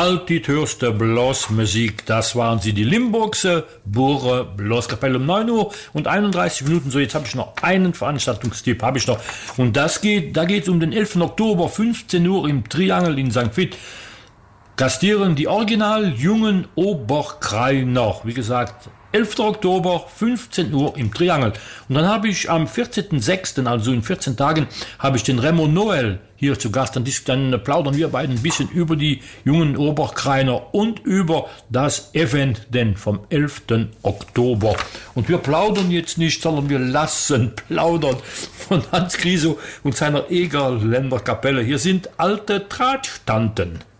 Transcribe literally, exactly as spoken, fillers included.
Altitürste Blasmusik, das waren sie, die Limburgse Bure Blaskapelle um neun Uhr und einunddreißig Minuten. So, jetzt habe ich noch einen Veranstaltungstipp, habe ich noch. Und das geht, da geht es um den elften Oktober, fünfzehn Uhr im Triangel in Sankt Vith. Gastieren die original jungen Oberkreiner. Wie gesagt, elften Oktober, fünfzehn Uhr im Triangel. Und dann habe ich am vierzehnten sechsten, also in vierzehn Tagen, habe ich den Remo Noel hier zu Gast. Dann, dann plaudern wir beiden ein bisschen über die jungen Oberkreiner und über das Event denn vom elften Oktober. Und wir plaudern jetzt nicht, sondern wir lassen plaudern von Hans Griso und seiner Egerländer Kapelle. Hier sind alte Drahtstanten.